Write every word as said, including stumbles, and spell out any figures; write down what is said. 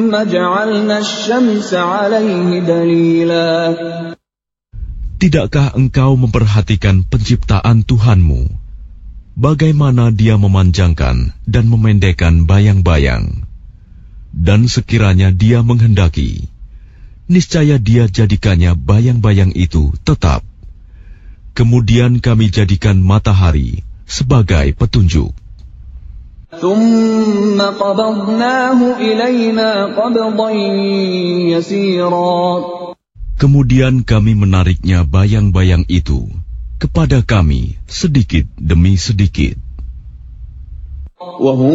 Tidakkah engkau memperhatikan penciptaan Tuhanmu, bagaimana Dia memanjangkan dan memendekkan bayang-bayang? Dan sekiranya Dia menghendaki, niscaya Dia jadikannya bayang-bayang itu tetap. Kemudian kami jadikan matahari sebagai petunjuk. Kemudian kami menariknya bayang-bayang itu kepada kami sedikit demi sedikit.